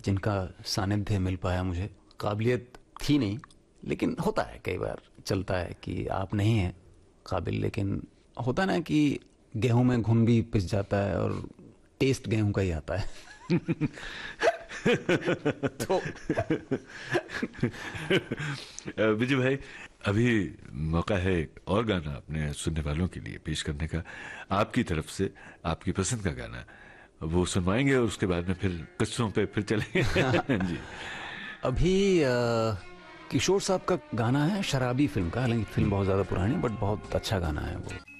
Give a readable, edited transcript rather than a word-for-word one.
जिनका सानिध्य मिल पाया मुझे। काबिलियत थी नहीं, लेकिन होता है कई बार, चलता है कि आप नहीं हैं काबिल, लेकिन होता ना कि गेहूं में घुन भी पिस जाता है और टेस्ट गेहूं का ही आता है। तो विजय भाई, अभी मौका है एक और गाना अपने सुनने वालों के लिए पेश करने का, आपकी तरफ से, आपकी पसंद का गाना वो सुनवाएंगे और उसके बाद में फिर किस्सों पे फिर चलेंगे। जी। अभी किशोर साहब का गाना है शराबी फिल्म का, हालांकि फिल्म बहुत ज़्यादा पुरानी, बट बहुत अच्छा गाना है वो।